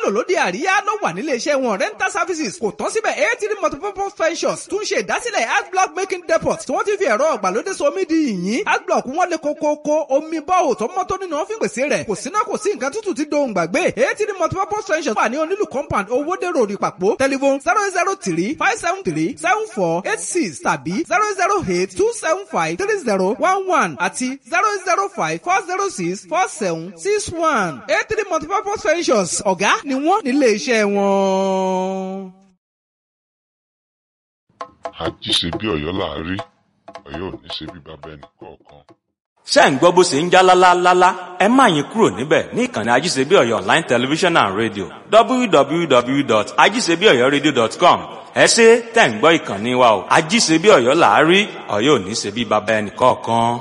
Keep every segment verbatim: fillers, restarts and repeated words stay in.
nílò lóde àríyá ló wà nílé iṣẹ́ wọn rental services kò tán síbẹ̀ eighty multipurpose ventures tún ṣe ìdásílẹ̀ adblock making depot tí wọ́n ti fi ẹ̀rọ ọ̀gbàlódé so omi di yìnyín adblock wọn lè kókókó omi bọ́ọ̀ tó mọ́ tó nínú ọ́fíìn pèsè rẹ̀ kò síná kò sí nǹkan tútù tí dohùn gbàgbé eighty multipurpose ventures wà ní onílù compound owóde road ìpàpọ̀ telephone zero zero three five seven three seven four eight six tàbí zero zero eight two seven five three zero one one àti zero zero five four zero six four seven six one eighty multipurpose ventures ọ̀gá ni wọ́n nílé iṣẹ́ wọn. àjíṣe bí Ọ̀yọ́ láàárí Ọ̀yọ́ ò ní ṣe bí bàbá ẹnì kọ̀ọ̀kan. ṣé ẹ̀ ń gbọ́ bó ṣe ń já lálálálá ẹ má yín kúrò níbẹ̀ ní ìkànnì ajíṣebí Ọ̀yọ́ online television and radio w w w dot ajíṣebí ọ̀yọ́ radio dot com ẹ ṣé tẹ̀ ń gbọ́ ìkànnì wa o ajíṣebí Ọ̀yọ́ láàárí Ọ̀yọ́ ò ní ṣe bí bàbá ẹnì kọ̀ọ̀kan.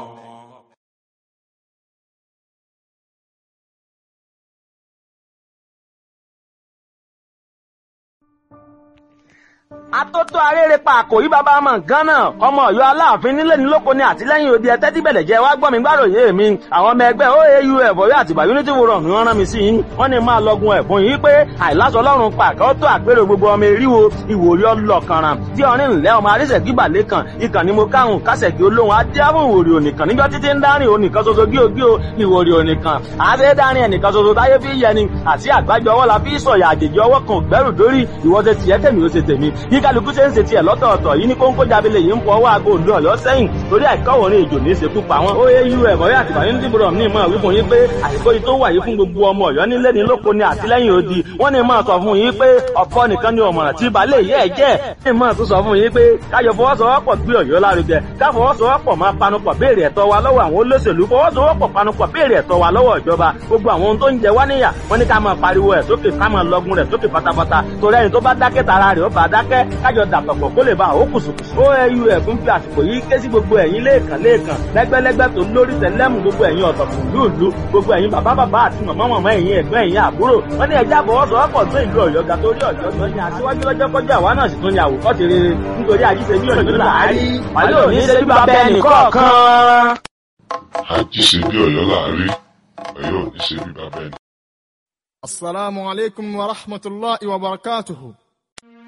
atótó arére pa àkòrí bàbá ọmọ nǹkan náà ọmọ Ọ̀yọ́ aláàfin nílé ní lóko ní àtìlẹ́yìn òde ẹtẹ tí bẹlẹ jẹ wá gbọ́ mi gbàròyé mi àwọn ọmọ ẹgbẹ́ O A U F Ọ̀yọ́ àtìgbà unity forum ni wọ́n rán mi sí yín wọ́n ní máa lọgun ẹ̀bùn yìí pé àìláṣọ Ọlọ́run pàkẹ tó àpérò gbogbo ọmọ eríwo ìwòrí ọlọkànràn tí ọrin ńlẹ ọmọ arísẹkí balẹkàn ìkànnì mo káhùn kásẹkí olóhùn adéhùn ìwòrí onìkan níjọ títí ń dárin onìkan ṣoṣo gíogío ìwòrí onìkan àṣẹ dárin ẹnìkan ṣoṣo táyé fi yẹni àti àgbájọ ọwọ́ la fi sọ̀yà àjèjì ọwọ́ kan gbẹ́rù dórí ìwọ́sẹ̀ tiẹ̀ tèmi ó ṣe tèmi bí kálukú ṣe ń ṣe tiẹ̀ lọ́tọ̀ọ̀tọ̀ yìí ní kóńkó jábílẹ̀ yìí ń fọ ọwọ́ aago òǹdó Ọ̀yọ́ sẹ́yìn torí àìkọ́wọ̀rin ìjò ní ìṣekú pa wọn. O A U F Ọ̀yọ́ àtìgbà unity forum ní ìmọ̀ wípé yín pé àìkó yìí tó wà yìí fún gbogbo ọmọ Ọ̀yọ́ nílé ní lóko ní àtìlẹ́yìn odi wọ́n ní máa sọ fún yín pé ọ̀pọ̀ nìkan ni ọ̀mọ̀ràn tí balẹ̀ yẹ́ ẹ̀ jẹ́ ní máa tún sọ fún yín pé káyọ̀ fọwọ́sowọ́pọ̀ gbé Ọ̀yọ́ lárugẹ ká fọwọ́sowọ́pọ̀ máa panupọ̀ béèrè ẹ̀tọ́ wa lọ́wọ́ àwọn olóṣèlú fọwọ́sowọ́pọ̀ panupọ̀ béèrè ẹ̀tọ́ wa lọ́wọ́ ìjọba gbogbo àwọn ohun tó ń jẹ wá níyà wọ́n ní ká máa pariwo ẹ̀ sókè ká máa lọgun rẹ̀ sókè pátápátá torí ẹni tó bá dákẹ́ tara rẹ̀ ó bá dákẹ́ kájọ dàpọ̀pọ̀ kó lè bá àwọn kùsùkùsù. O A U F ń fi àsìkò yìí ké sí gbogbo ẹ̀yin lẹ́ẹ̀kan lẹ́ẹ̀kan lẹ́gbẹ́lẹ́gbẹ́ tó lórí tẹ̀lẹ́mù gbogbo ẹ̀yin ọ̀tọ̀kùn lúùlú gbogbo ẹ̀yin bàbá bàbá àti màmá màmá ẹ̀yin ẹ̀gbọ́n ẹ̀yin àbúrò wọ́n ní ẹja àbọ̀wọ́sowọ́pọ̀ tó ìlú Ọ̀yọ́ ga torí Ọ̀yọ́ tó ní aṣíwájú lọ́jọ́ kọjá àwa náà sì tún ní àwòkọ́ṣe rere nítorí àjíṣebí Ọ̀yọ́ láàárí wàlẹ́ òní ṣe bí bàbá ẹnì kọ̀ọ̀kan. àjíṣebí Ọ̀yọ́ láàárí Ọ̀yọ́ ò ní ṣe bí bàbá ẹnì. Assalamu alaikum wa rahmatullahi wa barakatuhu.